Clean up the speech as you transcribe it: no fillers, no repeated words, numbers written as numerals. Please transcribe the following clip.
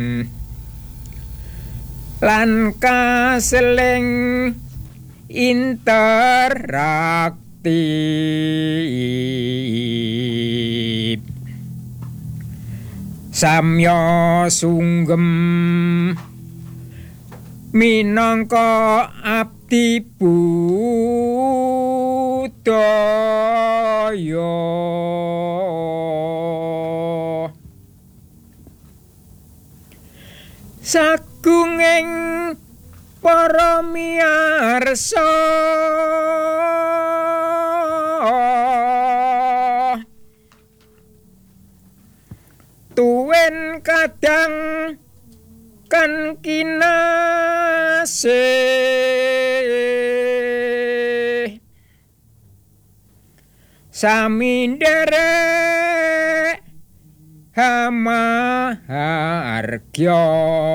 lan kaseling interaktif samya sunggem minangka abdi budaya sagunging para miyarsa tuwin kadang kan kinasih sami nderek hama hargya